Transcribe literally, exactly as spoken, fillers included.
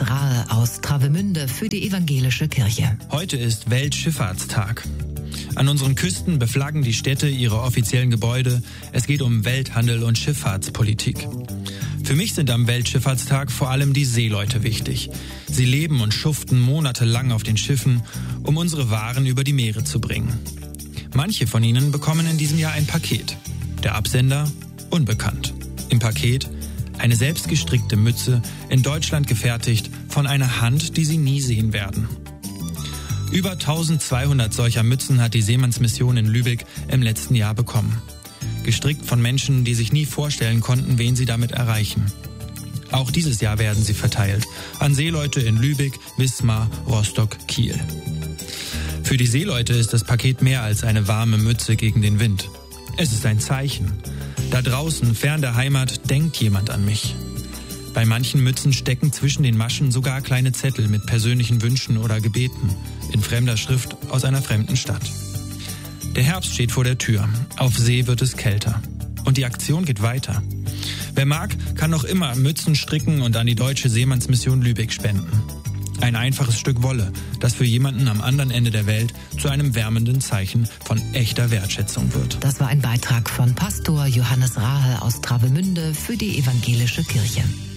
Rahe aus Travemünde für die Evangelische Kirche. Heute ist Weltschifffahrtstag. An unseren Küsten beflaggen die Städte ihre offiziellen Gebäude. Es geht um Welthandel und Schifffahrtspolitik. Für mich sind am Weltschifffahrtstag vor allem die Seeleute wichtig. Sie leben und schuften monatelang auf den Schiffen, um unsere Waren über die Meere zu bringen. Manche von ihnen bekommen in diesem Jahr ein Paket. Der Absender unbekannt. Im Paket eine selbstgestrickte Mütze, in Deutschland gefertigt, von einer Hand, die sie nie sehen werden. Über eintausendzweihundert solcher Mützen hat die Seemannsmission in Lübeck im letzten Jahr bekommen. Gestrickt von Menschen, die sich nie vorstellen konnten, wen sie damit erreichen. Auch dieses Jahr werden sie verteilt an Seeleute in Lübeck, Wismar, Rostock, Kiel. Für die Seeleute ist das Paket mehr als eine warme Mütze gegen den Wind. Es ist ein Zeichen. Da draußen, fern der Heimat, denkt jemand an mich. Bei manchen Mützen stecken zwischen den Maschen sogar kleine Zettel mit persönlichen Wünschen oder Gebeten in fremder Schrift aus einer fremden Stadt. Der Herbst steht vor der Tür. Auf See wird es kälter. Und die Aktion geht weiter. Wer mag, kann noch immer Mützen stricken und an die Deutsche Seemannsmission Lübeck spenden. Ein einfaches Stück Wolle, das für jemanden am anderen Ende der Welt zu einem wärmenden Zeichen von echter Wertschätzung wird. Das war ein Beitrag von Pastor Johannes Rahe aus Travemünde für die Evangelische Kirche.